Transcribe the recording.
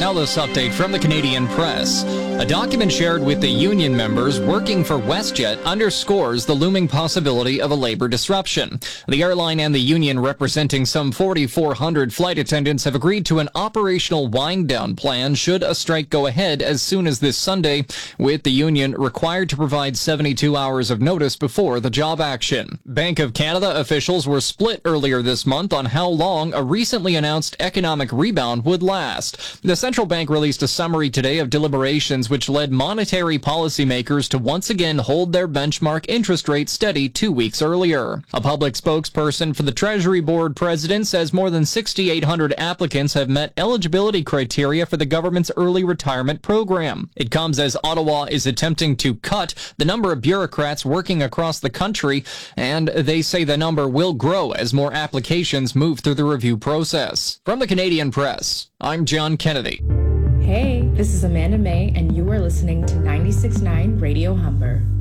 Now this update from the Canadian Press. A document shared with the union members working for WestJet underscores the looming possibility of a labor disruption. The airline and the union, representing some 4,400 flight attendants, have agreed to an operational wind-down plan should a strike go ahead as soon as this Sunday, with the union required to provide 72 hours of notice before the job action. Bank of Canada officials were split earlier this month on how long a recently announced economic rebound would last. The central bank released a summary today of deliberations which led monetary policymakers to once again hold their benchmark interest rate steady 2 weeks earlier. A public spokesperson for the Treasury Board president says more than 6,800 applicants have met eligibility criteria for the government's early retirement program. It comes as Ottawa is attempting to cut the number of bureaucrats working across the country, and they say the number will grow as more applications move through the review process. From the Canadian Press, I'm John Kennedy. Hey, this is Amanda May, and you are listening to 96.9 Radio Humber.